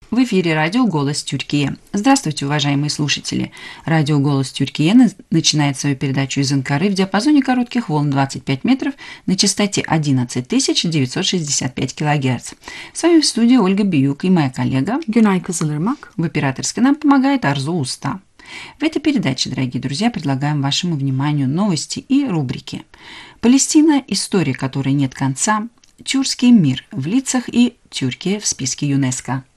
В эфире радио «Голос Тюркии». Здравствуйте, уважаемые слушатели. Радио «Голос Тюркии» начинает свою передачу из Анкары в диапазоне коротких волн 25 метров на частоте 11 965 килогерц. С вами в студии Ольга Биюк и моя коллега Günay Kızılırmak. в операторской нам помогает Арзу Уста. В этой передаче, дорогие друзья, предлагаем вашему вниманию новости и рубрики. Палестина – история, которой нет конца, тюркский мир в лицах и Тюркия в списке ЮНЕСКО.